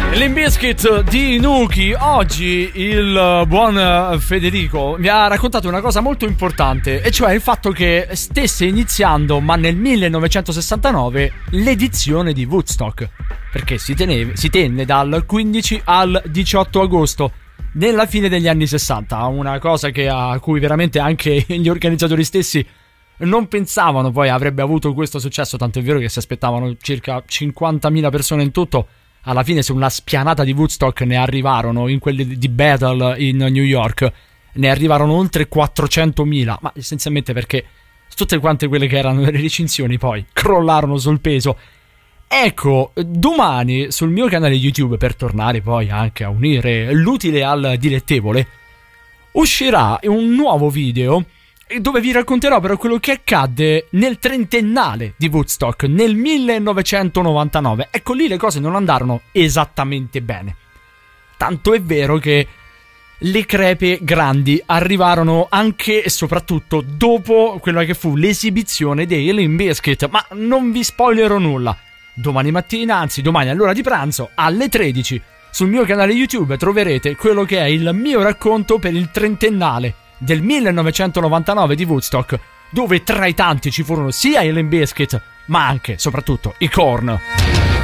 Limp Bizkit di Nuki. Oggi il buon Federico mi ha raccontato una cosa molto importante, e cioè il fatto che stesse iniziando, ma nel 1969, l'edizione di Woodstock, perché si tenne dal 15 al 18 agosto nella fine degli anni 60. Una cosa a cui veramente anche gli organizzatori stessi non pensavano poi avrebbe avuto questo successo, tanto è vero che si aspettavano circa 50.000 persone in tutto. Alla fine, su una spianata di Woodstock ne arrivarono, in quelli di Bethel in New York, ne arrivarono oltre 400.000, ma essenzialmente perché tutte quante quelle che erano le recensioni poi crollarono sul peso. Ecco, domani sul mio canale YouTube, per tornare poi anche a unire l'utile al dilettevole, uscirà un nuovo video dove vi racconterò però quello che accadde nel trentennale di Woodstock nel 1999. Ecco, lì le cose non andarono esattamente bene. Tanto è vero che le crepe grandi arrivarono anche e soprattutto dopo quella che fu l'esibizione dei Limp Bizkit. Ma non vi spoilerò nulla. Domani mattina, anzi domani all'ora di pranzo, alle 13, sul mio canale YouTube troverete quello che è il mio racconto per il trentennale del 1999 di Woodstock, dove tra i tanti ci furono sia i Limp Bizkit, ma anche, soprattutto, i Korn.